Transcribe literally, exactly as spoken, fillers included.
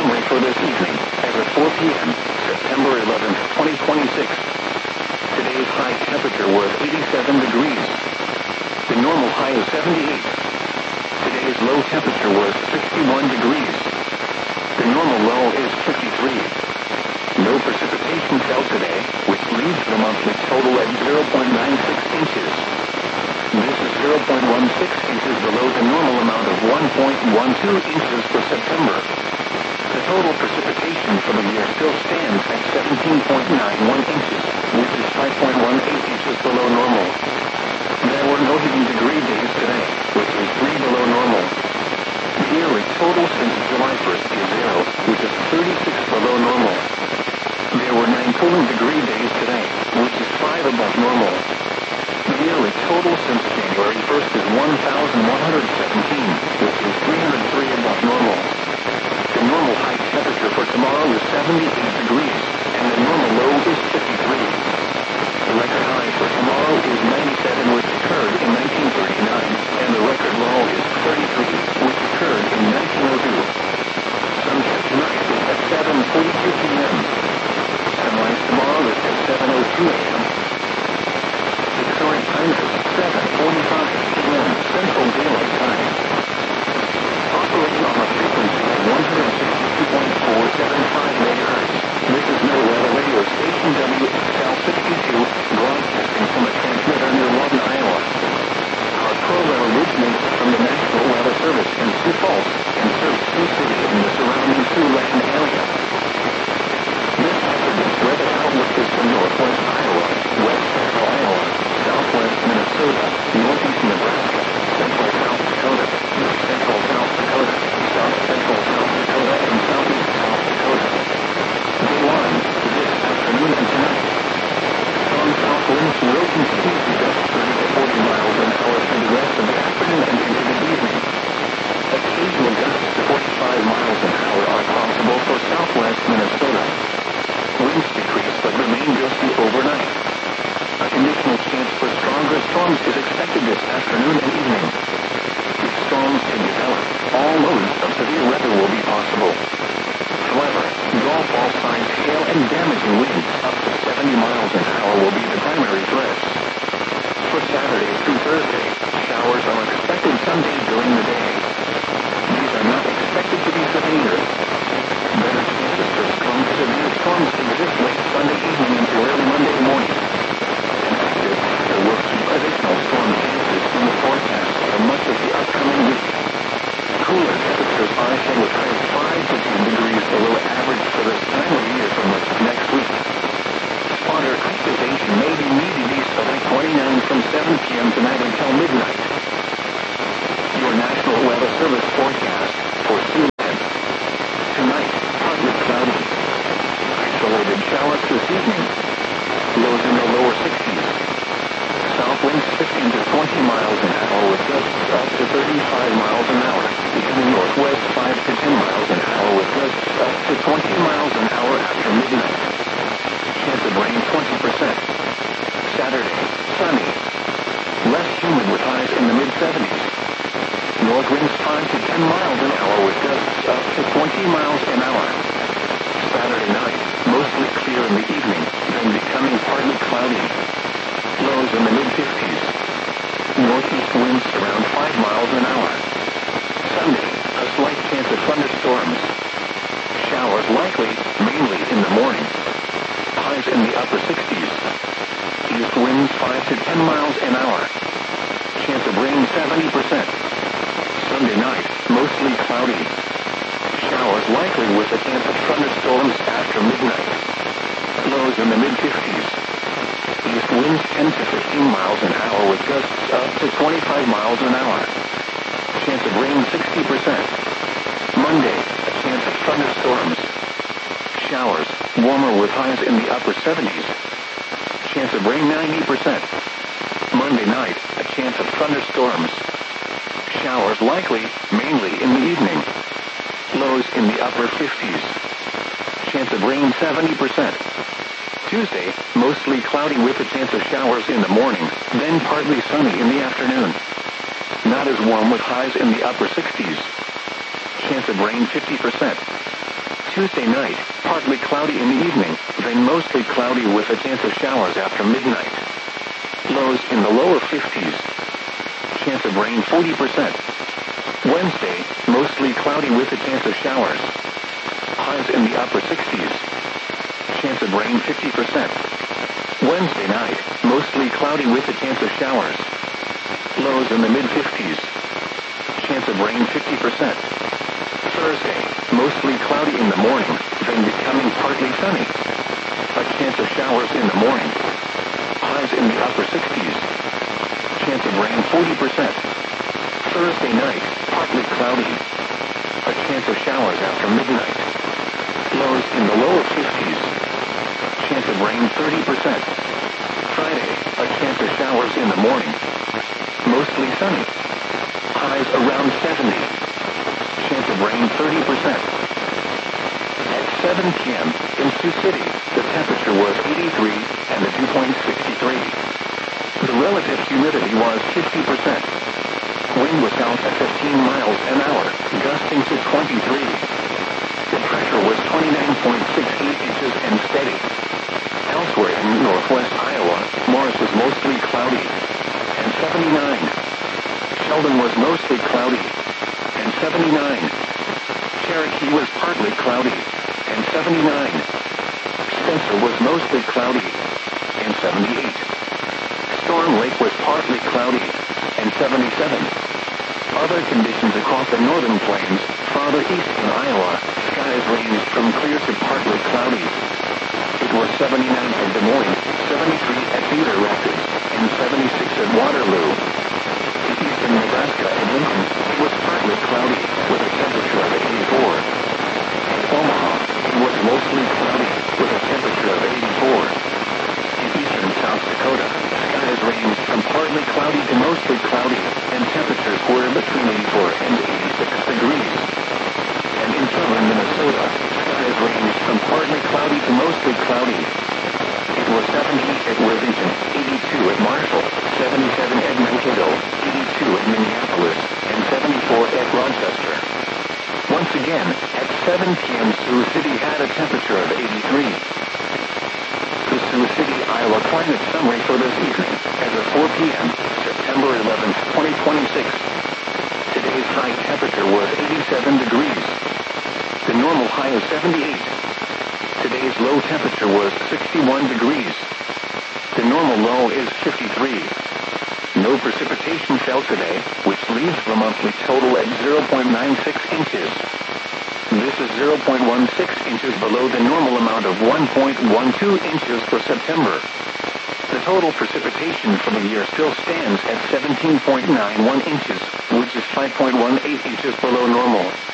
summary for this evening, as of four p.m., September eleventh, twenty twenty-six. Today's high temperature was eighty-seven degrees. The normal high is seventy-eight. Today's low temperature was sixty-one degrees. The normal low is fifty-three. No precipitation fell today, which leaves the monthly total at zero point nine six inches. This is zero point one six inches below the normal amount of one point one two inches for September. The total precipitation for the year still stands at seventeen point nine one inches, which is five point one eight inches below normal. There were no heating degree days today, which is three below normal. The yearly total since July first is zero, which is thirty-six below normal. There were nine cooling degree days today, which is five above normal. The yearly total since January first is one thousand one hundred seventeen, which is three hundred three above normal. The normal high temperature for tomorrow is seventy-eight degrees, and the normal low is fifty-three. The record high for tomorrow is ninety-seven, which occurred in nineteen thirty-nine, and the record low is thirty-three, which occurred in nineteen oh two. Sunset tonight is at seven forty-two p.m. Sunrise tomorrow is at seven oh two a.m. The current time is seven forty-five p.m. Central Daylight Time. Operating on a frequency of one hundred sixty-two point four seven five megahertz. This is NOAA radio station W X L sixty-two, broadcasting from a transmitter near Lawton, Iowa. Our program originates from the National Weather Service in Sioux Falls and serves Sioux City and the surrounding Siouxland area. This hazardous weather outlook is from northwest Iowa, west central Iowa, southwest Minnesota, northeast Nebraska, central South Dakota, central South Dakota, south central South Dakota, and southeast South Dakota. Day one, this afternoon and tonight. Strong south winds will continue to gust thirty to forty miles an hour through the rest of the afternoon and into the evening. Occasional gusts to forty-five miles an hour are possible for southwest Minnesota. Winds decrease but remain gusty overnight. A conditional chance for stronger storms is expected this afternoon and evening. If storms can develop, all modes of severe weather will be possible. However, golf ball size hail and damaging winds up to seventy miles an hour will be the primary threats. For Saturday through Thursday, showers are expected Sunday during the day. These are not expected to be severe. Better chances for strong to severe storms exist late Sunday evening into early Monday morning. And active, there will be additional storm chances in the forecast for much of the upcoming week. Cooler temperatures are ahead with highs five to ten degrees below average for this time of year for much of next week. Spotter activation may be needed east of I twenty-nine from seven p.m. tonight until midnight. Your National Weather Service forecast for Siouxland. Tonight, partly cloudy. Isolated showers this evening. Lows in the lower sixties. South winds fifteen to twenty miles an hour with gusts up to thirty-five miles an hour. Becoming northwest five to ten miles an hour with gusts up to twenty miles an hour after midnight. Chance of rain twenty percent. Saturday, sunny. Less humid with highs in the mid-seventies. North winds five to ten miles an hour with gusts up to twenty miles an hour. Saturday night, mostly clear in the evening, then becoming partly cloudy. Lows in the mid-fifties. Northeast winds around five miles an hour. Sunday, a slight chance of thunderstorms. Showers likely, mainly in the morning. Highs in the upper sixties. East winds five to ten miles an hour. Chance of rain seventy percent. Sunday night, mostly cloudy. Showers likely with a chance of thunderstorms after midnight. Lows in the mid-fifties. East winds ten to fifteen miles an hour with gusts up to twenty-five miles an hour. Chance of rain sixty percent. Monday, a chance of thunderstorms. Showers, warmer with highs in the upper seventies. Chance of rain ninety percent. Monday night, a chance of thunderstorms. Showers likely, mainly in the evening. Lows in the upper fifties. Chance of rain seventy percent. Tuesday, mostly cloudy with a chance of showers in the morning, then partly sunny in the afternoon. Not as warm with highs in the upper sixties. Chance of rain fifty percent. Tuesday night, partly cloudy in the evening, then mostly cloudy with a chance of showers after midnight. Lows in the lower fifties. Chance of rain forty percent. Wednesday, mostly cloudy with a chance of showers. Highs in the upper sixties. Chance of rain fifty percent. Wednesday night, mostly cloudy with a chance of showers. Lows in the mid-fifties. Chance of rain fifty percent. Thursday, mostly cloudy in the morning, then becoming partly sunny. A chance of showers in the morning. Highs in the upper sixties. Chance of rain forty percent. Thursday night, partly cloudy. A chance of showers after midnight. Lows in the lower fifties. Chance of rain thirty percent. Friday, a chance of showers in the morning. Mostly sunny. Highs around seventy. Chance of rain thirty percent. At seven p.m. in Sioux City, the temperature was eighty-three and the dew point sixty-three. The relative humidity was fifty percent. Wind was south at fifteen miles an hour, gusting to twenty-three. The pressure was twenty-nine point six eight inches and steady. Elsewhere in northwest Iowa, Morris was mostly cloudy and seventy-nine. Sheldon was mostly cloudy and seventy-nine. Cherokee was partly cloudy and seventy-nine. Spencer was mostly cloudy and seventy-eight. Storm Lake was partly cloudy and seventy-seven. Other conditions across the northern plains, farther east in Iowa, skies ranged from clear to partly cloudy. It was seventy-nine at Des Moines, seventy-three at Cedar Rapids, and seventy-six at Waterloo. In eastern Nebraska and Lincoln, it was partly cloudy, with a temperature of eighty-four. In Omaha, it was mostly cloudy, with a temperature of eighty-four. In eastern South Dakota, skies ranged from partly cloudy to mostly cloudy, and temperatures were between eighty-four and eighty-six degrees. And in southern Minnesota, skies ranged from partly cloudy to mostly cloudy. It was seventy at Worthington, eighty-two at Marshall, seventy-seven at Mankato, eighty-two at Minneapolis, and seventy-four at Rochester. Once again, at seven p.m. Sioux City had a temperature of eighty-three. The Sioux City, Iowa climate summary for this evening, as of four p.m., September eleventh, twenty twenty-six. Today's high temperature was eighty-seven degrees. The normal high is seventy-eight. Today's low temperature was sixty-one degrees. The normal low is fifty-three. No precipitation fell today, which leaves the monthly total at zero point nine six inches. This is zero point one six inches below the normal amount of one point one two inches for September. The total precipitation for the year still stands at seventeen point nine one inches, which is five point one eight inches below normal.